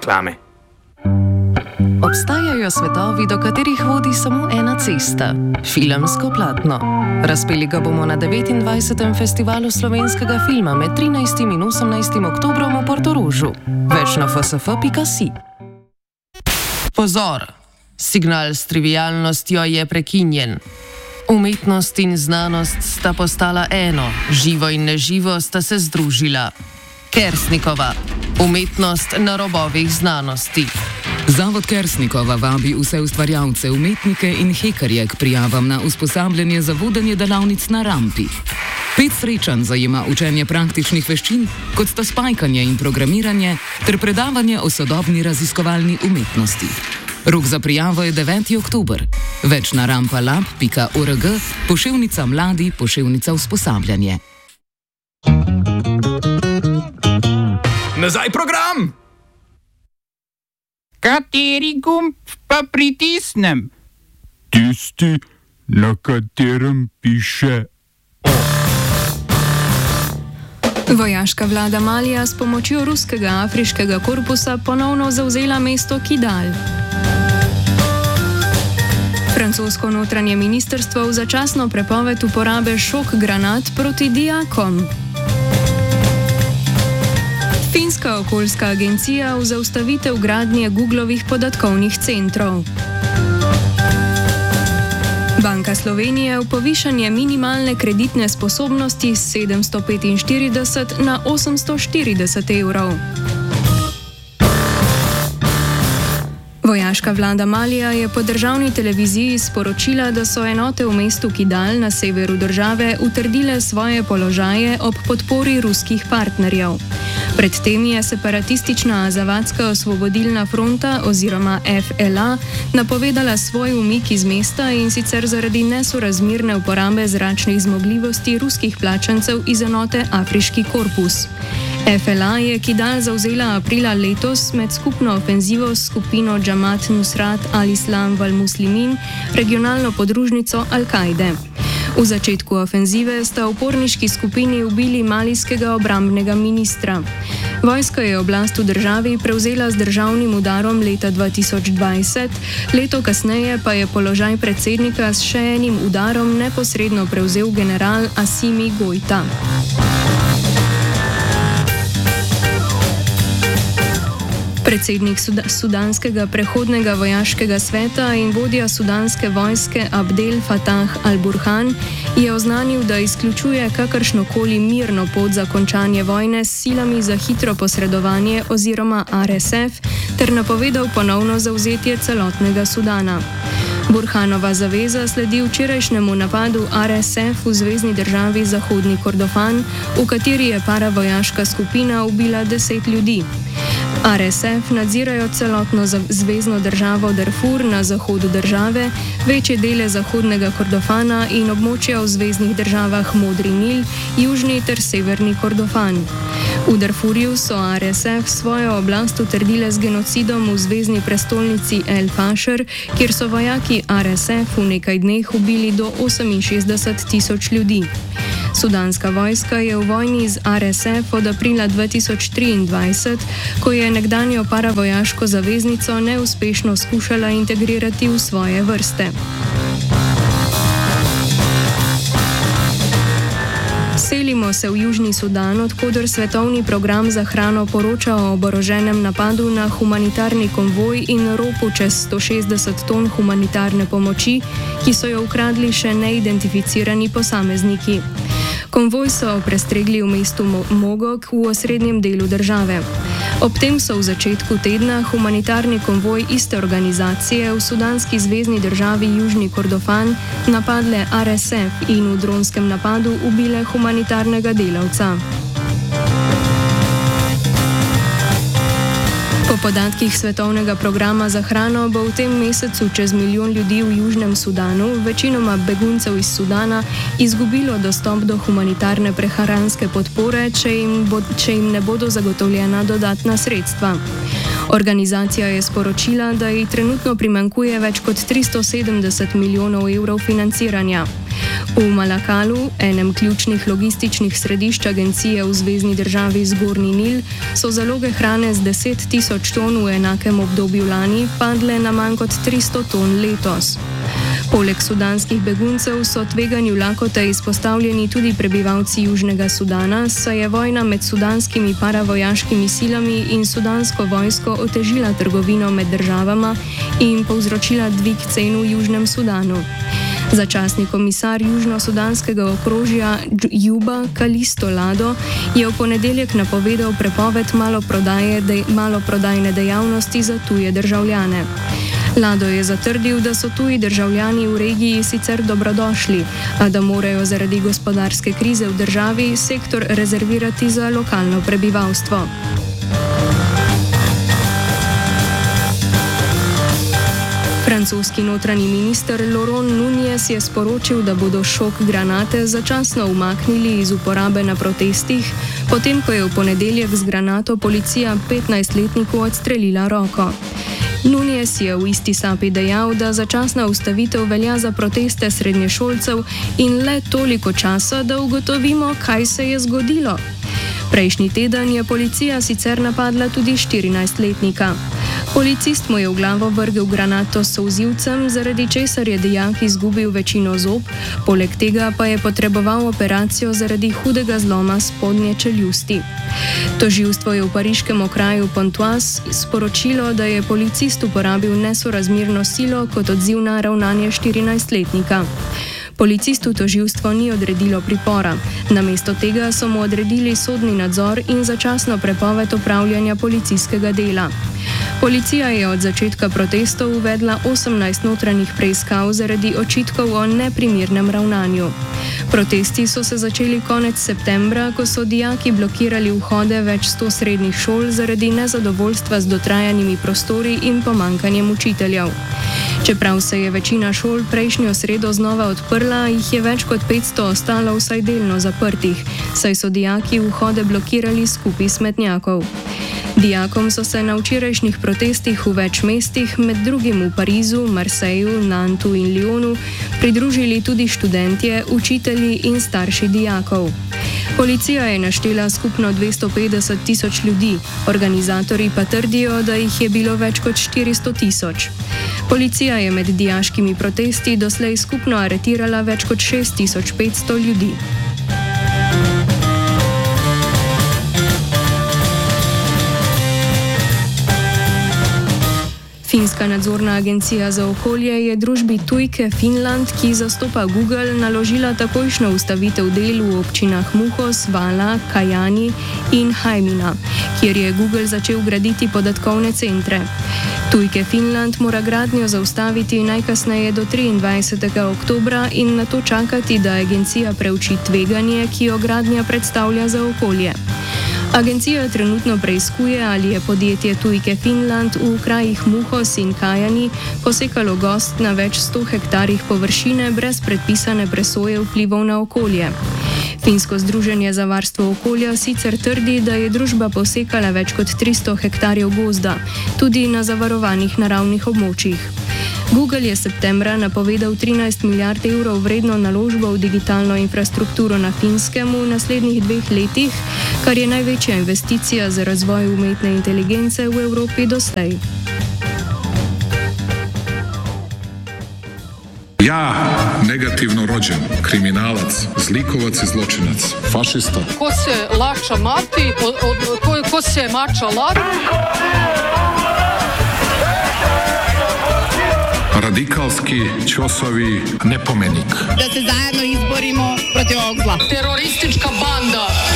reklame. Obstajajo svetovi, do katerih vodi samo ena cesta – filmsko platno. Razpeli ga bomo na 29. festivalu slovenskega filma med 13. in 18. oktobrom v Portorožu. Več na fsf.si. Pozor! Signal s trivialnostjo je prekinjen. Umetnost in znanost sta postala eno, živo in neživo sta se združila. Kersnikova. Umetnost na robovih znanosti. Zavod Kersnikova vabi vse ustvarjalce, umetnike in hekerje k prijavam na usposabljanje za vodenje delavnic na rampi. 5 srečanj zajema učenje praktičnih veščin, kot sta spajkanje in programiranje, ter predavanje o sodobni raziskovalni umetnosti. Rok za prijavo je 9. oktober. Več na rampalab.org, poševnica mladi, poševnica usposabljanje. Nazaj program! Kateri gumb pa pritisnem? Tisti, na katerem piše O. Vojaška vlada Malija s pomočjo ruskega afriškega korpusa ponovno zavzela mesto Kidal. Francosko notranje ministrstvo v začasno prepoved uporabe šok granat proti dijakom. Finska okoljska agencija v zaustavitev gradnje Googlovih podatkovnih centrov. Banka Slovenije v povišanje minimalne kreditne sposobnosti z 745 na 840 evrov. Vojaška vlada Malija je po državni televiziji sporočila, da so enote v mestu Kidal na severu države utrdile svoje položaje ob podpori ruskih partnerjev. Predtem je separatistična Azavadska osvobodilna fronta oziroma FLA napovedala svoj umik iz mesta, in sicer zaradi nesorazmerne uporabe zračnih zmogljivosti ruskih plačancev iz enote Afriški korpus. FLA je Kidal zavzela aprila letos med skupno ofenzivo s skupino Džamat Nusrat al-Islam wal-Muslimin, regionalno podružnico Al-Kaide. V začetku ofenzive sta uporniški skupini ubili malijskega obrambnega ministra. Vojska je oblast v državi prevzela z državnim udarom leta 2020, leto kasneje pa je položaj predsednika s še enim udarom neposredno prevzel general Asimi Gojta. Predsednik sudanskega prehodnega vojaškega sveta in vodja sudanske vojske Abdel Fattah al-Burhan je oznanil, da izključuje kakršnokoli mirno pot za končanje vojne s silami za hitro posredovanje oziroma RSF ter napovedal ponovno zavzetje celotnega Sudana. Burhanova zaveza sledi včerajšnjemu napadu RSF v zvezni državi Zahodni Kordofan, v kateri je paravojaška skupina ubila 10 ljudi. RSF nadzirajo celotno zvezno državo Darfur na zahodu države, večje dele Zahodnega Kordofana in območja v zveznih državah Modri Nil, Južni ter Severni Kordofan. V Darfurju so RSF svojo oblast utrdile z genocidom v zvezni prestolnici El Fasher, kjer so vojaki RSF v nekaj dneh ubili do 68.000 ljudi. Sudanska vojska je v vojni z RSF od aprila 2023, ko je nekdanjo paravojaško zaveznico neuspešno skušala integrirati v svoje vrste. Selimo se v Južni Sudan, odkoder svetovni program za hrano poroča o oboroženem napadu na humanitarni konvoj in ropu čez 160 ton humanitarne pomoči, ki so jo ukradli še neidentificirani posamezniki. Konvoj so prestregli v mestu Mogok v osrednjem delu države. Ob tem so v začetku tedna humanitarni konvoj iste organizacije v sudanski zvezni državi Južni Kordofan napadle RSF in v dronskem napadu ubile humanitarnega delavca. Po podatkih Svetovnega programa za hrano bo v tem mesecu čez 1 milijon ljudi v Južnem Sudanu, večinoma beguncev iz Sudana, izgubilo dostop do humanitarne prehranske podpore, če jim ne bodo zagotovljena dodatna sredstva. Organizacija je sporočila, da ji trenutno primanjkuje več kot 370 milijonov evrov financiranja. V Malakalu, enem ključnih logističnih središč agencije v zvezni državi Zgornji Nil, so zaloge hrane z 10 tisoč ton v enakem obdobju lani padle na manj kot 300 ton letos. Poleg sudanskih beguncev so tveganju lakote izpostavljeni tudi prebivalci Južnega Sudana, saj je vojna med sudanskimi paravojaškimi silami in sudansko vojsko otežila trgovino med državama in povzročila dvig cen v Južnem Sudanu. Začasni komisar južno-sudanskega okrožja Juba Kalisto Lado je v ponedeljek napovedal prepoved maloprodajne dejavnosti za tuje državljane. Lado je zatrdil, da so tuji državljani v regiji sicer dobrodošli, a da morajo zaradi gospodarske krize v državi sektor rezervirati za lokalno prebivalstvo. Francoski notranji minister Laurent Nunez je sporočil, da bodo šok granate začasno umaknili iz uporabe na protestih, potem ko je v ponedeljek z granato policija 15-letniku odstrelila roko. Nunez je v isti sapi dejal, da začasna ustavitev velja za proteste srednješolcev in le toliko časa, da ugotovimo, kaj se je zgodilo. Prejšnji teden je policija sicer napadla tudi 14-letnika. Policist mu je v glavo vrgel granato s solzivcem, zaradi česar je dijak izgubil večino zob, poleg tega pa je potreboval operacijo zaradi hudega zloma spodnje čeljusti. Tožilstvo je v pariškem okraju Pontoise sporočilo, da je policist uporabil nesorazmerno silo kot odziv na ravnanje 14-letnika. Policistu tožilstvo ni odredilo pripora. Namesto tega so mu odredili sodni nadzor in začasno prepoved opravljanja policijskega dela. Policija je od začetka protestov uvedla 18 notranjih preiskav zaradi očitkov o neprimernem ravnanju. Protesti so se začeli konec septembra, ko so dijaki blokirali vhode več 100 srednjih šol zaradi nezadovoljstva z dotrajanimi prostori in pomanjkanjem učiteljev. Čeprav se je večina šol prejšnjo sredo znova odprla, jih je več kot 500 ostalo vsaj delno zaprtih, saj so dijaki vhode blokirali s kupi smetnjakov. Dijakom so se na včerajšnjih protestih v več mestih, med drugim v Parizu, Marseju, Nantu in Lyonu, pridružili tudi študentje, učitelji in starši dijakov. Policija je naštela skupno 250 tisoč ljudi, organizatorji pa trdijo, da jih je bilo več kot 400 tisoč. Policija je med dijaškimi protesti doslej skupno aretirala več kot 6500 ljudi. Finska nadzorna agencija za okolje je družbi Tujke Finland, ki zastopa Google, naložila takojšnjo ustavitev del v občinah Muhos, Vala, Kajani in Haimina, kjer je Google začel graditi podatkovne centre. Tujke Finland mora gradnjo zaustaviti najkasneje do 23. oktobra in na to čakati, da agencija preuči tveganje, ki jo gradnja predstavlja za okolje. Agencija trenutno preiskuje, ali je podjetje Tujke Finland v krajih Muhos in Kajani posekalo gozd na več 100 hektarjih površine brez predpisane presoje vplivov na okolje. Finsko združenje za varstvo okolja sicer trdi, da je družba posekala več kot 300 hektarjev gozda, tudi na zavarovanih naravnih območjih. Google je septembra napovedal 13 milijard evrov vredno naložbo v digitalno infrastrukturo na Finskem v naslednjih 2 letih, kar je največja investicija za razvoj umetne inteligence v Evropi doslej. Ja, negativno rođen, kriminalac, zlikovac i zločinac, fašista. Ko se lača mati, ko se mača lati. Radikalski, ćosovi, nepomenik. Da se zajedno izborimo protiv ovog zla. Teroristička banda.